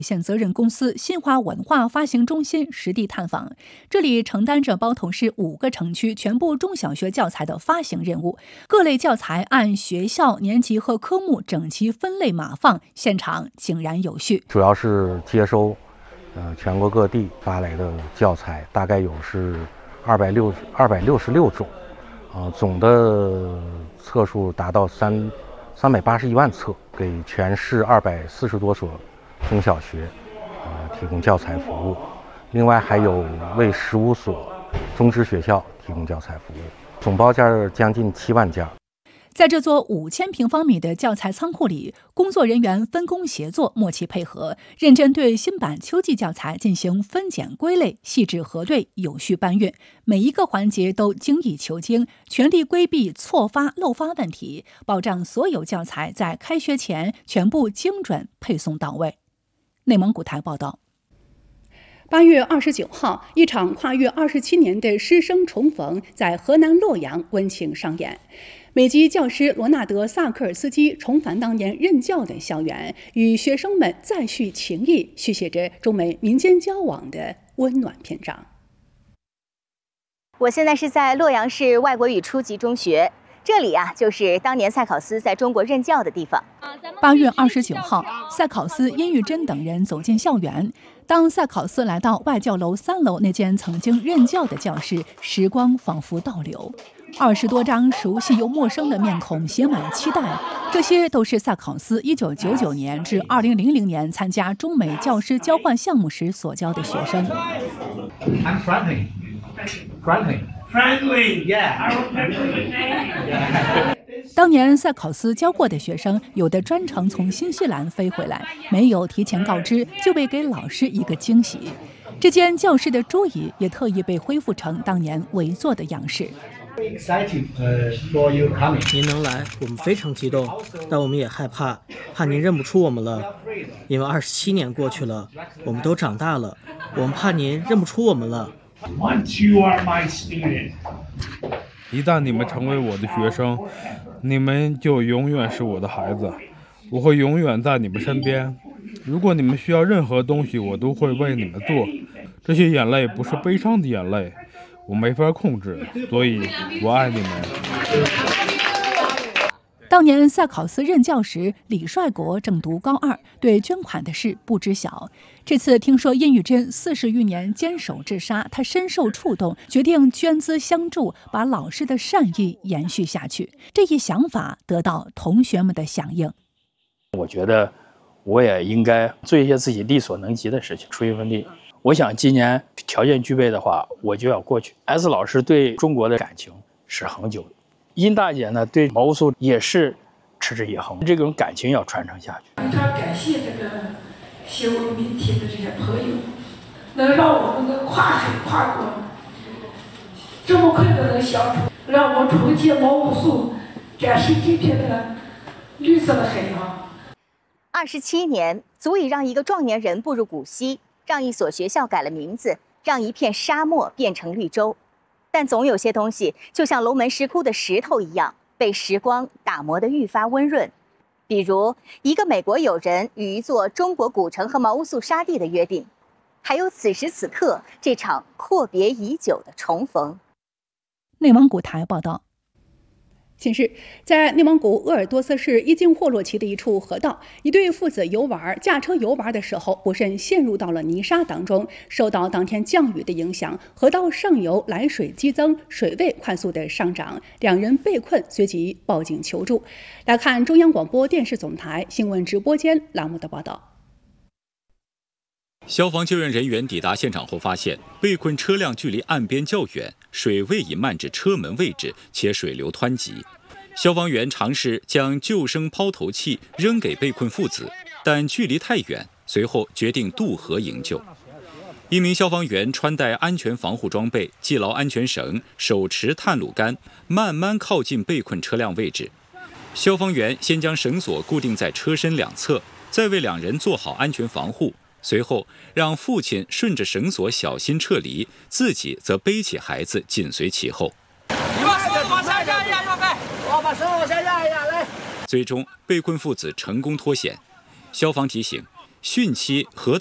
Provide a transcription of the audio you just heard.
县责任公司新华文化发行中心实地探访，这里承担着包头市5个城区全部中小学教材的发行任务，各类教材按学校、年级和科目整齐分类码放，现场井然有序。 主要是接收全国各地发来的教材，大概有是266种，总的册数达到381万册，给全市240多所中小学提供教材服务，另外还有为15所中职学校提供教材服务，总报价将近7万件。 在这座5000平方米的教材仓库里，工作人员分工协作，默契配合，认真对新版秋季教材进行分拣归类、细致核对、有序搬运，每一个环节都精益求精，全力规避错发漏发问题，保障所有教材在开学前全部精准配送到位。内蒙古台报道。 8月29号，一场跨越27年的师生重逢在河南洛阳温情上演。美籍教师罗纳德·萨克尔斯基重返当年任教的校园，与学生们再续情谊，续写着中美民间交往的温暖篇章。 我现在是在洛阳市外国语初级中学，这里就是当年赛考斯在中国任教的地方。 8月29号，赛考斯、殷玉珍等人走进校园。当赛考斯来到外教楼3楼那间曾经任教的教室，时光仿佛倒流。20多张熟悉又陌生的面孔写满期待，这些都是赛考斯1999年至2000年参加中美教师交换项目时所教的学生。 I'm friendly, yeah. 当年赛考斯教过的学生，有的专程从新西兰飞回来，没有提前告知，就为给老师一个惊喜。这间教室的桌椅也特意被恢复成当年围坐的样式。 您能来，我们非常激动，但我们也害怕您认不出我们了，因为27年过去了，我们都长大了，我们怕您认不出我们了。 Once you are my student. 一旦你们成为我的学生，你们就永远是我的孩子，我会永远在你们身边。如果你们需要任何东西，我都会为你们做。这些眼泪不是悲伤的眼泪，我没法控制，所以我爱你们。 当年赛考斯任教时，李帅国正读高2，对捐款的事不知晓。这次听说殷玉珍40余年坚守治沙，他深受触动，决定捐资相助，把老师的善意延续下去。这一想法得到同学们的响应。 我觉得我也应该做一些自己力所能及的事情，出一份力。我想今年条件具备的话，我就要过去。S 老师对中国的感情是恒久的。殷大姐呢，对毛乌素也是持之以恒，这种感情要传承下去。 非常感谢这个写文明体的这些朋友，能让我们能跨水跨国，这么快的能相处，让我重建毛乌素，展示这片的绿色的海洋。 27年足以让一个壮年人步入古稀，让一所学校改了名字，让一片沙漠变成绿洲。但总有些东西就像龙门石窟的石头一样，被时光打磨得愈发温润。比如一个美国友人与一座中国古城和毛乌素沙地的约定，还有此时此刻这场阔别已久的重逢。 内蒙古台报道。 近日，在内蒙古鄂尔多斯市伊金霍洛旗的一处河道，一对父子游玩，驾车游玩的时候不慎陷入到了泥沙当中。受到当天降雨的影响，河道上游来水激增，水位快速的上涨，两人被困，随即报警求助。来看中央广播电视总台新闻直播间栏目的报道。 消防救援人员抵达现场后发现，被困车辆距离岸边较远，水位已漫至车门位置，且水流湍急。消防员尝试将救生抛投器扔给被困父子，但距离太远，随后决定渡河营救。一名消防员穿戴安全防护装备，系牢安全绳，手持探路杆，慢慢靠近被困车辆位置。消防员先将绳索固定在车身两侧，再为两人做好安全防护。随后让父亲顺着绳索小心撤离，自己则背起孩子紧随其后。 你把绳往下压一压，小盖，我把绳往下压一压，来。 最终被困父子成功脱险。消防提醒， 汛期河